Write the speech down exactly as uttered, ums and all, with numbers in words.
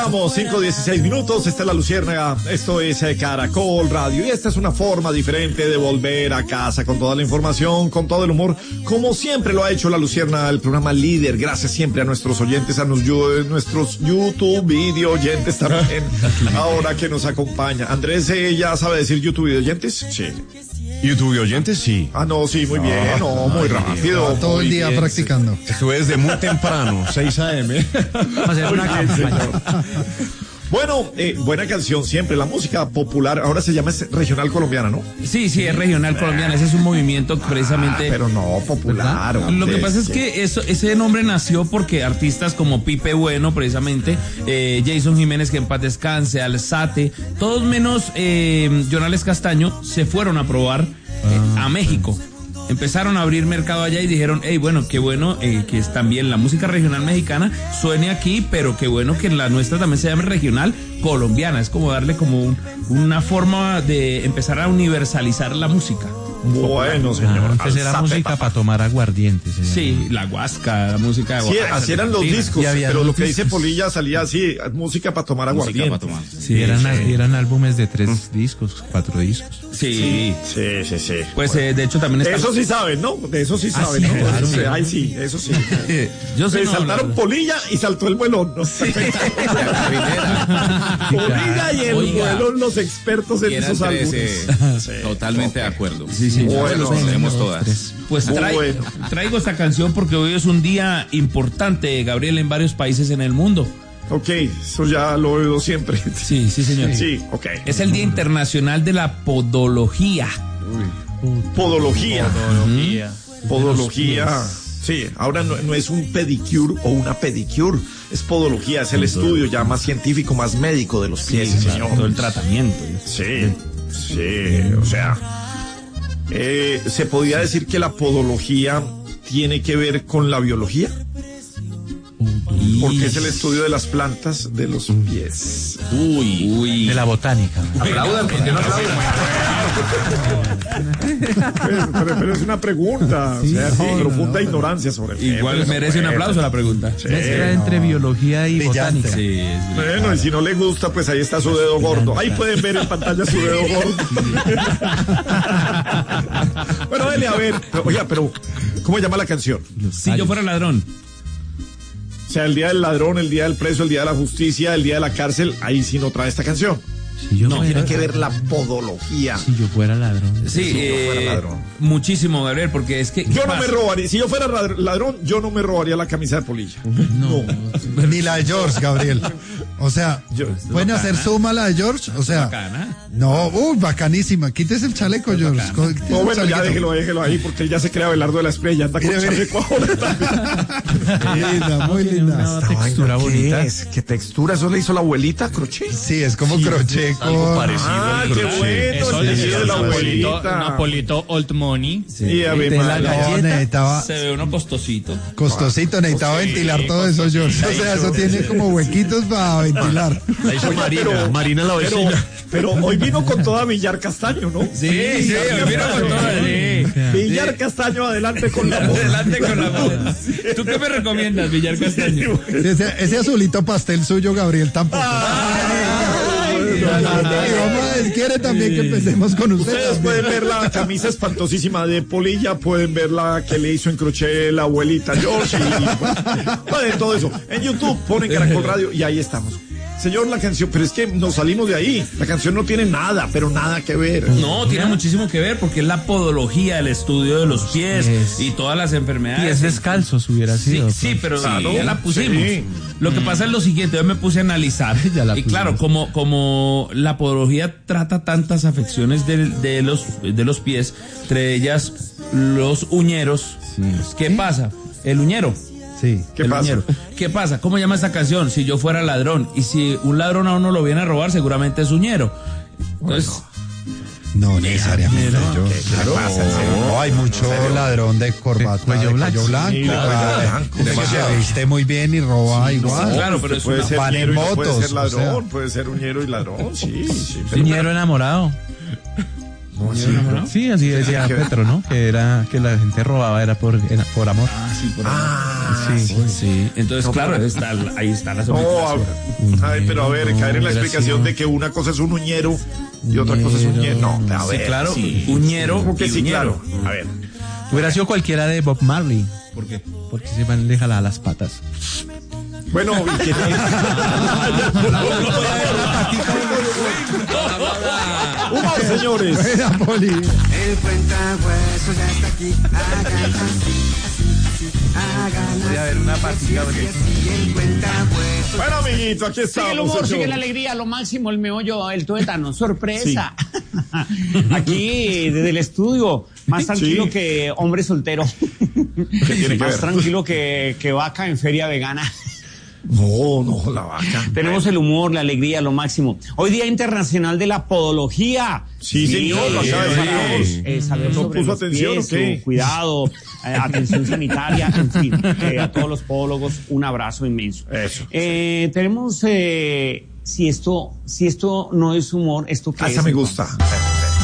Vamos, cinco dieciséis minutos, esta es La Luciérnaga, esto es eh, Caracol Radio, y esta es una forma diferente de volver a casa con toda la información, con todo el humor, como siempre lo ha hecho La Luciérnaga, el programa líder. Gracias siempre a nuestros oyentes, a nos, nuestros YouTube video oyentes también, ahora que nos acompaña. Andrés, eh, ¿ya sabe decir YouTube video oyentes? Sí. YouTube oyentes, sí. Ah, no, sí, muy bien, no, muy rápido. Todo el día bien, practicando. Estuve desde muy temprano, seis a eme Vamos a hacer una campaña. Bueno, eh, buena canción siempre, la música popular, ahora se llama regional colombiana, ¿no? Sí, sí, es regional colombiana, ese es un movimiento precisamente... Ah, pero no, popular. ¿verdad? Lo que pasa es que eso, ese nombre nació porque artistas como Pipe Bueno, precisamente, eh, Jason Jiménez, que en paz descanse, Alzate, todos menos eh, Jonales Castaño, se fueron a probar eh, a México. Empezaron a abrir mercado allá y dijeron, hey, bueno, qué bueno eh, que es también la música regional mexicana suene aquí, pero qué bueno que la nuestra también se llame regional colombiana. Es como darle como un, una forma de empezar a universalizar la música. Bueno, señor. Ah, antes era Alzate, música para tomar aguardiente. Sí, la guasca, la música de Sí, Oaxaca, así eran los discos, pero lo que dice Polilla salía así, música para tomar aguardiente. Música para tomar. Sí, eran, sí. eran álbumes de tres mm. discos, cuatro discos. Sí, sí, sí, sí. Pues bueno. eh, de hecho también está... Eso sí saben, ¿no? De eso sí saben, ah, sí, ¿no? Claro, sí. Ay, sí, eso sí. Yo sé, no, saltaron no, no. Polilla y saltó el muelón, ¿no? Sí. Polilla y el Oiga, muelón, los expertos en esos álbumes. Sí. Totalmente okay. de acuerdo. Sí, sí. Bueno, tenemos todas. Pues traigo, bueno. traigo esta canción porque hoy es un día importante, Gabriel, en varios países en el mundo. Ok, eso ya lo he oído siempre. Sí, sí, señor. Sí, ok. Es el Día Internacional de la Podología. Uy. Podología. Podología. Uh-huh. Podología. Sí, ahora no, no es un pedicure o una pedicure, es podología, es el estudio ya más científico, más médico de los pies, sí, señor. Todo el tratamiento. Sí, sí, o sea, eh, ¿se podría decir que la podología tiene que ver con la biología? Porque es el estudio de las plantas de los pies. Uy, uy. De la botánica. Aplaudan, porque no aplaudan. pero, pero, pero es una pregunta, sí, o sea, sí, profunda no, ignorancia sobre el Igual tema, merece un aplauso la pregunta. Sí, Mezcla entre biología y brillante. botánica. Sí, bueno, y si no le gusta, pues ahí está su dedo gordo. Ahí pueden ver en pantalla su dedo gordo. Bueno, dele a ver. Pero, oiga, pero, ¿cómo se llama la canción? Si yo fuera ladrón. O sea, el día del ladrón, el día del preso, el día de la justicia, el día de la cárcel, ahí sí no trae esta canción. Si yo no, fuera, tiene que ver la podología. Si yo fuera ladrón. Sí, si eh, yo fuera ladrón. Muchísimo, Gabriel, porque es que... Yo no me robaría, si yo fuera ladrón, yo no me robaría la camisa de Polilla. No. no. Ni la de George, Gabriel. O sea, yo, ¿pueden bacana. hacer suma la de George? O sea, bacana. No, uy, bacanísima. Quítese el chaleco, George. No, bueno, chalequito. Ya déjelo, déjelo ahí, porque ya se crea Belardo de la Estrella, anda con chaleco ahora también. Linda, muy linda. Una textura ¿Qué bonita. Es? ¿Qué textura? ¿Eso le hizo la abuelita, crochet? Sí, es como sí, crochet con... Algo parecido. Ah, qué bueno. Eso le hizo la abuelita. Napolito Old Money. Sí, sí a ver, la necesitaba... Se ve uno costosito. Costosito, necesitaba sí, ventilar todo eso, George. O sea, eso tiene como huequitos para ventilar. La hizo Marina, pero, Marina la vecina. Pero, pero hoy vino con toda Villar Castaño, ¿no? Sí, sí, sí hoy vino con toda. Sí. Villar Castaño, adelante con la moda. Adelante con la moda. ¿Tú qué me recomiendas, Villar Castaño? Ese, ese azulito pastel suyo, Gabriel, tampoco. Ay, no, no, no, no. Y quiere también que empecemos con ustedes. Ustedes pueden ver la camisa espantosísima de Polilla, pueden ver la que le hizo en crochet la abuelita George y bueno, pueden todo eso. En YouTube ponen Caracol Radio y ahí estamos. Señor, la canción, pero es que nos salimos de ahí. La canción no tiene nada, pero nada que ver. No, tiene muchísimo que ver porque es la podología, el estudio de los pies es. y todas las enfermedades. Pies descalzos hubiera sido. Sí, sí, pero claro, ya la pusimos. Sí. Lo que pasa es lo siguiente, yo me puse a analizar. Ya la y claro, como, como la podología trata tantas afecciones de, de, los, de los pies, entre ellas los uñeros, sí. ¿qué ¿Sí? pasa? El uñero. Sí. ¿Qué pasa? Uñero. ¿Qué pasa? ¿Cómo llama esta canción? Si yo fuera ladrón. Y si un ladrón a uno lo viene a robar, seguramente es uñero. Entonces... No, no necesariamente. No, yo, claro. Pasa, no, hay mucho ladrón de corbata, cuello blanco. Cuello blanco. Sí, claro, blanco. Se viste muy bien y roba sí, igual. No, claro, pero es puede una... ser van en motos. Puede ser ladrón, o sea. puede ser uñero y ladrón, sí. sí uñero enamorado. ¿Cómo así? ¿No? Sí, así decía Petro, ¿no? Que era que la gente robaba era por, era por amor. Ah, sí, por amor. Ah, sí. Sí, sí. Entonces, No, claro, pero- está, ahí está la No, sobrepoblación. a- ay, pero a ver, caer en la explicación de que una cosa es un uñero y otra cosa es un ñero. No, a Sí, ver. claro, sí. uñero ¿Cómo que y sí, uñero. claro? A ver. Hubiera sido cualquiera de Bob Marley. ¿Por qué? Porque se van le jalaba las patas. Bueno, ¿y qué tal? Humor, señores. Buena, Poli. El cuentahuesos ya está aquí. Hagan así, así, así. Hagan Voy a ver una patica porque... así. El cuentahuesos. Bueno, amiguito, aquí Sigue estamos. el humor, señor. sigue la alegría, lo máximo, el meollo, el tuétano, sorpresa. Aquí, desde el estudio, más tranquilo Sí. que hombre soltero. ¿Qué tiene que Más ver? tranquilo que, que vaca en feria vegana. No, no, la vaca. Tenemos el humor, la alegría, lo máximo. Hoy Día Internacional de la Podología. Sí, señor, lo acaba de decir para, Dios. eh, saber ¿No sobre puso los atención pies, o qué? su cuidado, eh, atención sanitaria, en fin. Eh, a todos los podólogos, un abrazo inmenso. Eso. Eh, tenemos, eh, si esto, si esto no es humor, ¿esto qué es? Esa me entonces? gusta.